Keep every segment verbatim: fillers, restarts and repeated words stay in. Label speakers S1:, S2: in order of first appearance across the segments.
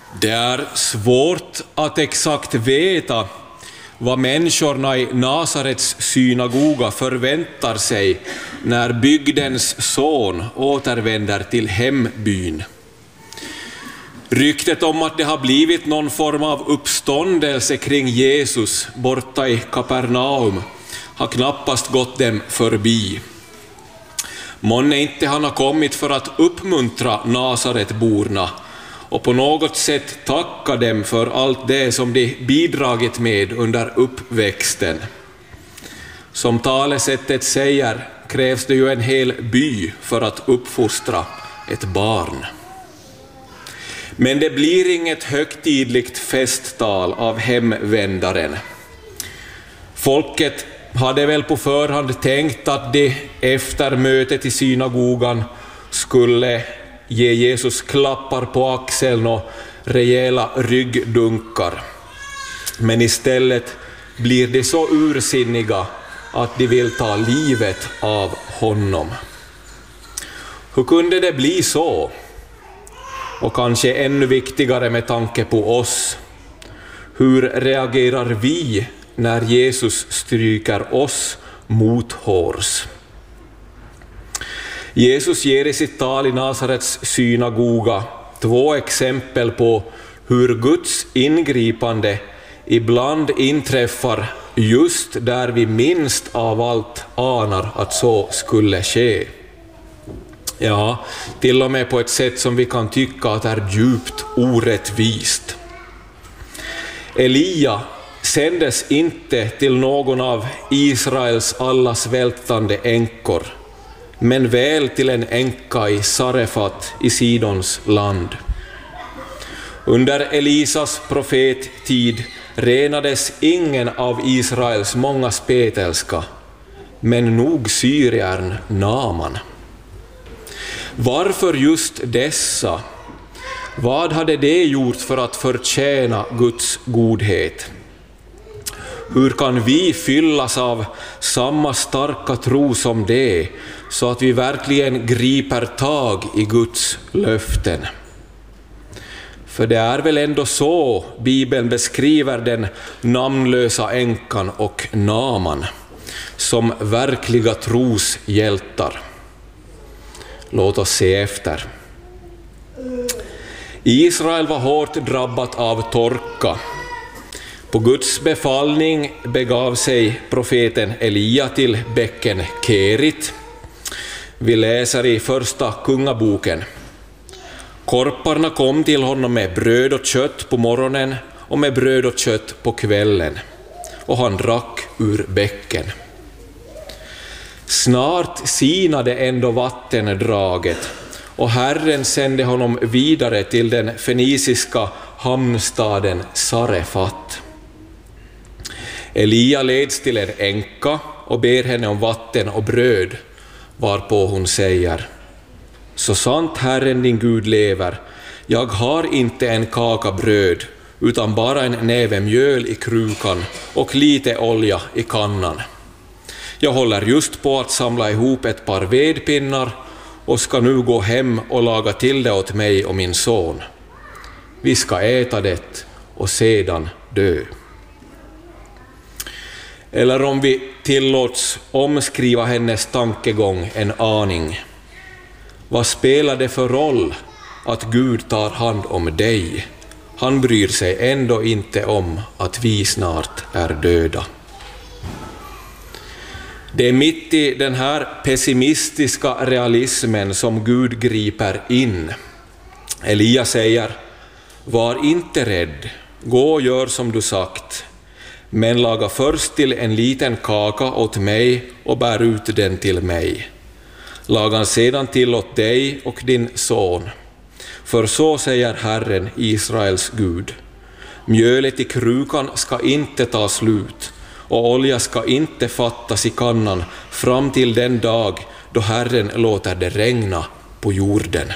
S1: Det är svårt att exakt veta vad människorna i Nasarets synagoga förväntar sig när bygdens son återvänder till hembyn. Ryktet om att det har blivit någon form av uppståndelse kring Jesus borta i Kapernaum har knappast gått dem förbi. Månne inte han har kommit för att uppmuntra Nasaretborna och på något sätt tacka dem för allt det som de bidragit med under uppväxten. Som talesättet säger krävs det ju en hel by för att uppfostra ett barn. Men det blir inget högtidligt festtal av hemvändaren. Folket hade väl på förhand tänkt att de efter mötet i synagogan skulle ge Jesus klappar på axeln och rejäla ryggdunkar. Men istället blir de så ursinniga att de vill ta livet av honom. Hur kunde det bli så? Och kanske ännu viktigare med tanke på oss. Hur reagerar vi när Jesus stryker oss mot hårs? Jesus ger i sitt tal i Nasarets synagoga två exempel på hur Guds ingripande ibland inträffar just där vi minst av allt anar att så skulle ske. Ja, till och med på ett sätt som vi kan tycka att är djupt orättvist. Elia sändes inte till någon av Israels alla svältande änkor, men väl till en änka i Sarefat i Sidons land. Under Elisas profettid renades ingen av Israels många spetälska, men nog syriern Naaman. Varför just dessa? Vad hade de gjort för att förtjäna Guds godhet? Hur kan vi fyllas av samma starka tro som det, så att vi verkligen griper tag i Guds löften? För det är väl ändå så Bibeln beskriver den namnlösa änkan och Naaman som verkliga troshjältar. Låt oss se efter. Israel var hårt drabbat av torka. På Guds befallning begav sig profeten Elia till bäcken Kerit. Vi läser i första kungaboken. Korparna kom till honom med bröd och kött på morgonen och med bröd och kött på kvällen, och han drack ur bäcken. Snart sinade ändå vattendraget, och Herren sände honom vidare till den fenisiska hamnstaden Sarefat. Elia leds till en änka och ber henne om vatten och bröd, varpå hon säger: så sant Herren din Gud lever, jag har inte en kaka bröd, utan bara en näve mjöl i krukan och lite olja i kannan. Jag håller just på att samla ihop ett par vedpinnar och ska nu gå hem och laga till det åt mig och min son. Vi ska äta det och sedan dö. Eller om vi tillåts omskriva hennes tankegång en aning. Vad spelar det för roll att Gud tar hand om dig? Han bryr sig ändå inte om att vi snart är döda. Det är mitt i den här pessimistiska realismen som Gud griper in. Elia säger: var inte rädd, gå och gör som du sagt, men laga först till en liten kaka åt mig och bär ut den till mig. Laga sedan till åt dig och din son. För så säger Herren, Israels Gud: mjölet i krukan ska inte ta slut, och olja ska inte fattas i kannan fram till den dag då Herren låter det regna på jorden.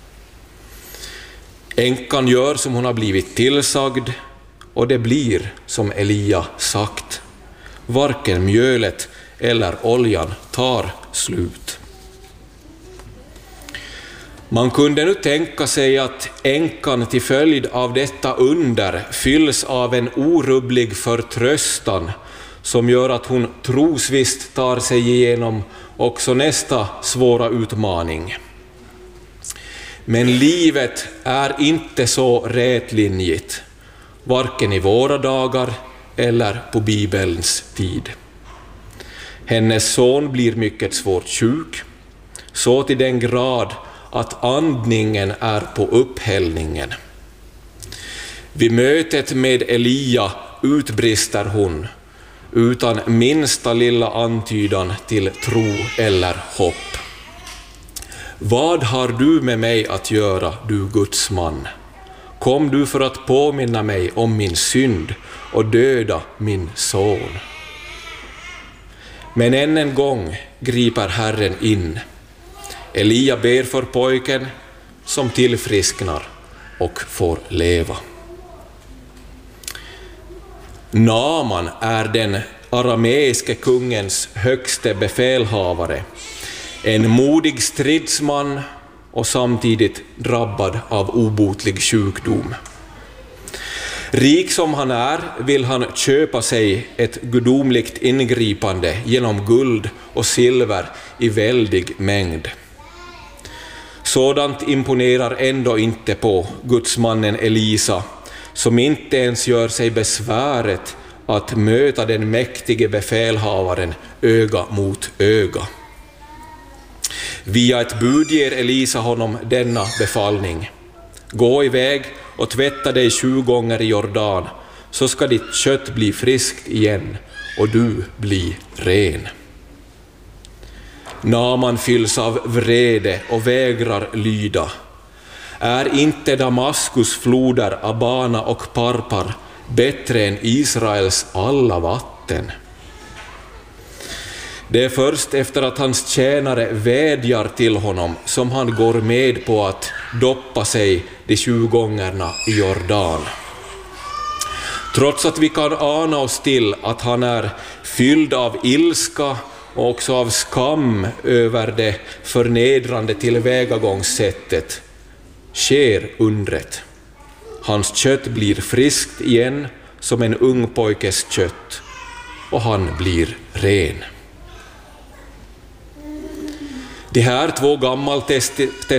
S1: Änkan gör som hon har blivit tillsagd, och det blir som Elia sagt. Varken mjölet eller oljan tar slut. Man kunde nu tänka sig att änkan till följd av detta under fylls av en orubblig förtröstan som gör att hon trosvisst tar sig igenom också nästa svåra utmaning. Men livet är inte så rätlinjigt, varken i våra dagar eller på Bibelns tid. Hennes son blir mycket svårt sjuk, så till den grad att andningen är på upphällningen. Vid mötet med Elia utbrister hon utan minsta lilla antydan till tro eller hopp. Vad har du med mig att göra, du Guds man? Kom du för att påminna mig om min synd och döda min son? Men än en gång griper Herren in. Elia ber för pojken som tillfrisknar och får leva. Naaman är den arameiske kungens högste befälhavare, en modig stridsman och samtidigt drabbad av obotlig sjukdom. Rik som han är vill han köpa sig ett gudomligt ingripande genom guld och silver i väldig mängd. Sådant imponerar ändå inte på gudsmannen Elisa, som inte ens gör sig besväret att möta den mäktige befälhavaren öga mot öga. Via ett bud ger Elisa honom denna befallning: gå iväg och tvätta dig sju gånger i Jordan, så ska ditt kött bli friskt igen och du bli ren. Naaman fylls av vrede och vägrar lyda. Är inte Damaskus floder Abana och Parpar bättre än Israels alla vatten? Det är först efter att hans tjänare vädjar till honom som han går med på att doppa sig de sju gångerna i Jordan. Trots att vi kan ana oss till att han är fylld av ilska och också av skam över det förnedrande tillvägagångssättet, sker undret. Hans kött blir friskt igen som en ung pojkes kött och han blir ren. De här två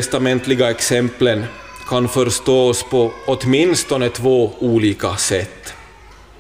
S1: gammaltestamentliga exemplen kan förstås på åtminstone två olika sätt.